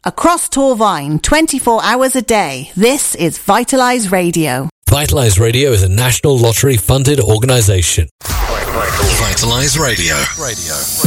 Across Torvine, 24 hours a day, this is Vitalise Radio. Vitalise Radio is a National Lottery funded organisation. Vitalise Radio.